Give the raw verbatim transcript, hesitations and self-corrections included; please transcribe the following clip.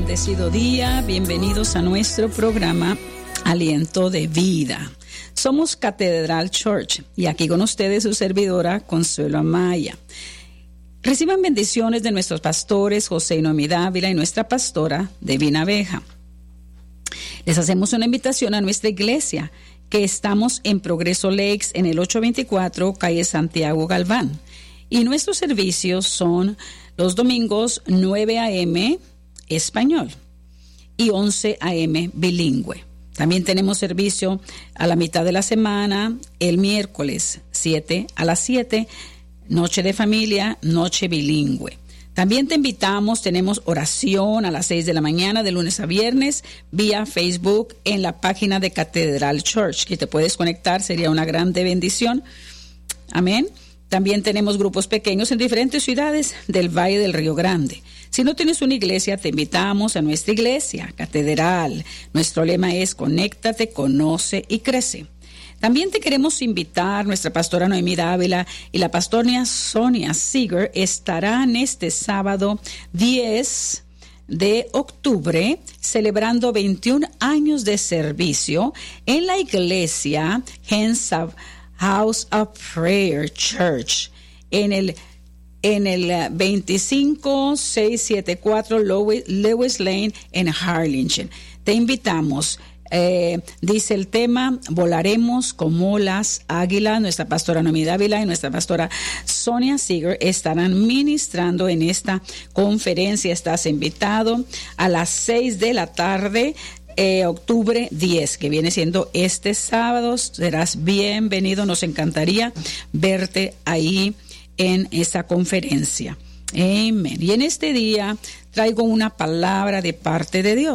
bendecido día, bienvenidos a nuestro programa Aliento de Vida. Somos Catedral Church y aquí con ustedes su servidora Consuelo Amaya. Reciban bendiciones de nuestros pastores José y Noemí Dávila y nuestra pastora Divina Abeja. Les hacemos una invitación a nuestra iglesia, que estamos en Progreso Lakes en el ochocientos veinticuatro, calle Santiago Galván. Y nuestros servicios son los domingos nueve a.m. español y once a.m. bilingüe. También tenemos servicio a la mitad de la semana, el miércoles siete a las siete, noche de familia, noche bilingüe. También te invitamos, tenemos oración a las seis de la mañana, de lunes a viernes, vía Facebook en la página de Catedral Church, que te puedes conectar, sería una grande bendición. Amén. También tenemos grupos pequeños en diferentes ciudades del Valle del Río Grande. Si no tienes una iglesia, te invitamos a nuestra iglesia, Catedral. Nuestro lema es Conéctate, Conoce y Crece. También te queremos invitar, nuestra pastora Noemí Dávila y la pastora Sonia Seeger estarán este sábado diez de octubre celebrando veintiún años de servicio en la iglesia House of Prayer Church en el en el veinticinco mil seiscientos setenta y cuatro Lewis Lane en Harlingen. Te invitamos. Eh, dice el tema, volaremos como las águilas. Nuestra pastora Noemí Dávila y nuestra pastora Sonia Seeger estarán ministrando en esta conferencia. Estás invitado a las seis de la tarde, eh, octubre diez, que viene siendo este sábado. Serás bienvenido, nos encantaría verte ahí en esa conferencia. Amén. Y en este día traigo una palabra de parte de Dios.